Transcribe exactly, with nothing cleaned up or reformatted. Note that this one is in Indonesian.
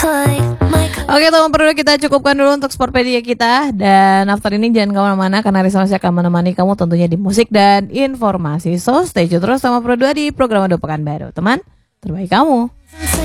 Oke teman perlu kita cukupkan dulu untuk Sportpedia kita. Dan after ini jangan kemana-mana karena Rizal masih akan menemani kamu tentunya di musik dan informasi. So stay tune terus sama Pro dua di program Ado Pekanbaru. Teman terbaik kamu.